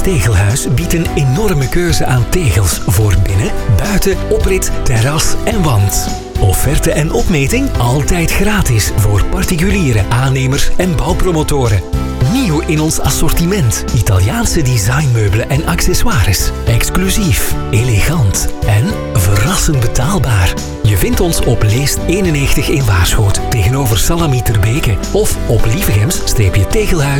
Tegelhuis biedt een enorme keuze aan tegels voor binnen, buiten, oprit, terras en wand. Offerte en opmeting altijd gratis voor particuliere aannemers en bouwpromotoren. Nieuw in ons assortiment. Italiaanse designmeubelen en accessoires. Exclusief, elegant en verrassend betaalbaar. Je vindt ons op Leest 91 in Waarschoot tegenover Salami Terbeke of op Lievegems-Tegelhuis